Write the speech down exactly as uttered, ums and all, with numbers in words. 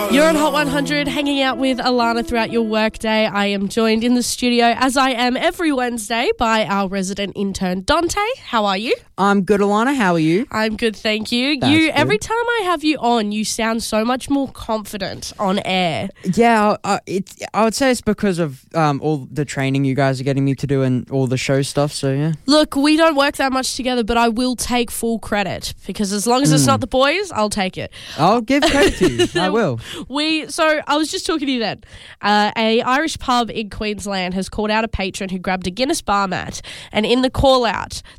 You're on Hot one hundred, hanging out with Alana throughout your workday. I am joined in the studio, as I am every Wednesday, by our resident intern, Dante. How are you? I'm good, Alana. How are you? I'm good, thank you. That's you good. Every time I have you on, you sound so much more confident on air. Yeah, uh, it, I would say it's because of um, all the training you guys are getting me to do and all the show stuff, so yeah. Look, we don't work that much together, but I will take full credit, because as long as it's Mm. not the boys, I'll take it. I'll give credit to you. I will. We so I was just talking to you then. Uh, a Irish pub in Queensland has called out a patron who grabbed a Guinness bar mat, and in the call out,